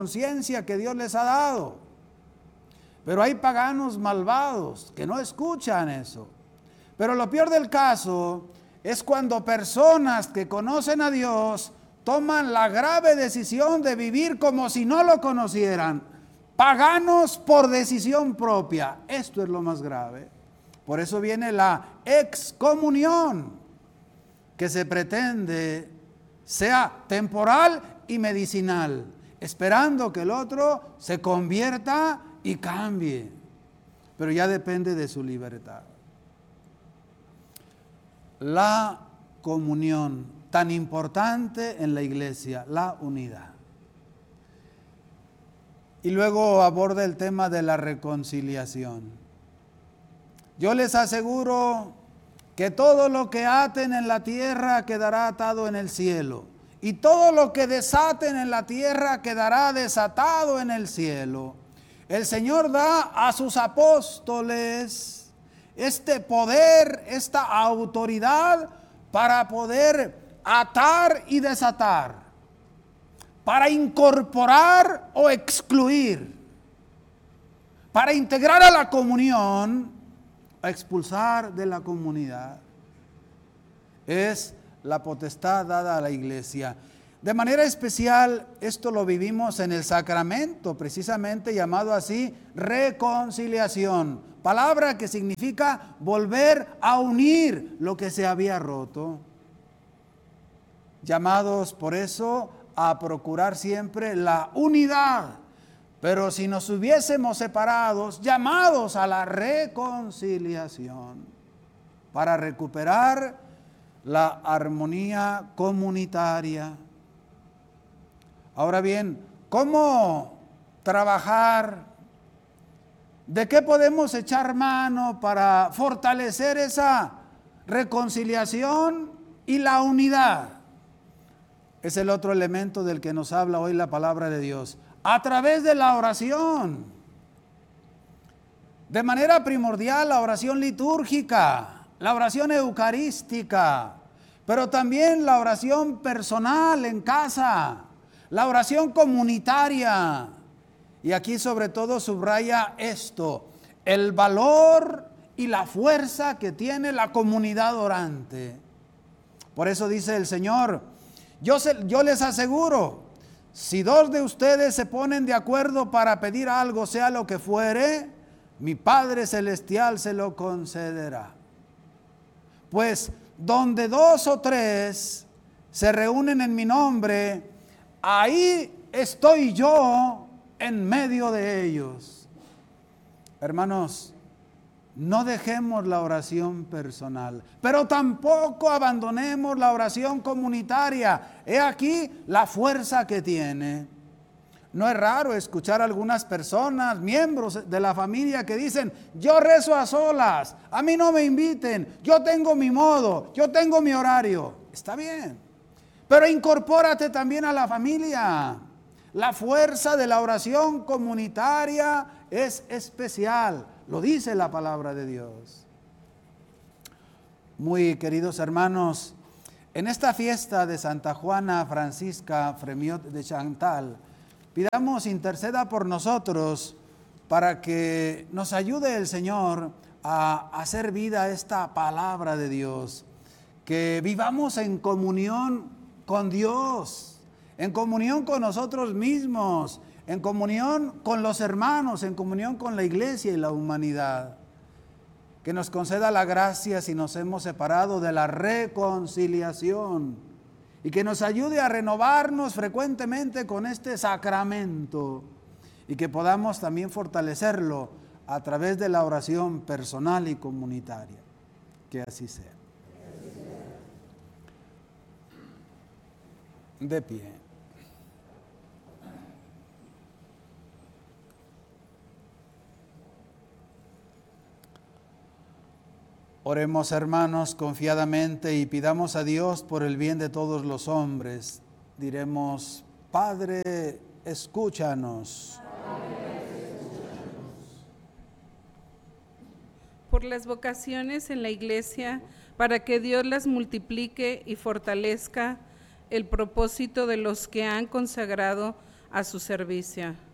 conciencia que Dios les ha dado. Pero hay paganos malvados que no escuchan eso. Pero lo peor del caso es cuando personas que conocen a Dios toman la grave decisión de vivir como si no lo conocieran, paganos por decisión propia. Esto es lo más grave. Por eso viene la excomunión, que se pretende sea temporal y medicinal, esperando que el otro se convierta y cambie, pero ya depende de su libertad. La comunión, tan importante en la iglesia, la unidad. Y luego aborda el tema de la reconciliación. Yo les aseguro que todo lo que aten en la tierra quedará atado en el cielo, y todo lo que desaten en la tierra quedará desatado en el cielo. El Señor da a sus apóstoles este poder, esta autoridad para poder atar y desatar, para incorporar o excluir, para integrar a la comunión, a expulsar de la comunidad. Es la potestad dada a la iglesia. De manera especial, esto lo vivimos en el sacramento, precisamente llamado así, reconciliación. Palabra que significa volver a unir lo que se había roto. Llamados por eso a procurar siempre la unidad. Pero si nos hubiésemos separados, llamados a la reconciliación para recuperar la armonía comunitaria. Ahora bien, ¿cómo trabajar? ¿De qué podemos echar mano para fortalecer esa reconciliación y la unidad? Es el otro elemento del que nos habla hoy la palabra de Dios. A través de la oración. De manera primordial, la oración litúrgica, la oración eucarística, pero también la oración personal en casa, la oración comunitaria. Y aquí sobre todo subraya esto, el valor y la fuerza que tiene la comunidad orante. Por eso dice el Señor, yo les aseguro, si dos de ustedes se ponen de acuerdo para pedir algo, sea lo que fuere, mi Padre Celestial se lo concederá. Pues donde dos o tres se reúnen en mi nombre, ahí estoy yo en medio de ellos. Hermanos, no dejemos la oración personal, pero tampoco abandonemos la oración comunitaria. He aquí la fuerza que tiene. No es raro escuchar a algunas personas, miembros de la familia, que dicen, yo rezo a solas, a mí no me inviten, yo tengo mi modo, yo tengo mi horario. Está bien, pero incorpórate también a la familia. La fuerza de la oración comunitaria es especial, lo dice la palabra de Dios. Muy queridos hermanos, en esta fiesta de Santa Juana Francisca Fremiot de Chantal, pidamos interceda por nosotros para que nos ayude el Señor a hacer vida esta palabra de Dios, que vivamos en comunión con Dios, en comunión con nosotros mismos, en comunión con los hermanos, en comunión con la iglesia y la humanidad. Que nos conceda la gracia si nos hemos separado de la reconciliación y que nos ayude a renovarnos frecuentemente con este sacramento y que podamos también fortalecerlo a través de la oración personal y comunitaria. Que así sea. De pie. Oremos, hermanos, confiadamente y pidamos a Dios por el bien de todos los hombres. Diremos, Padre, escúchanos. Por las vocaciones en la Iglesia, para que Dios las multiplique y fortalezca el propósito de los que han consagrado a su servicio.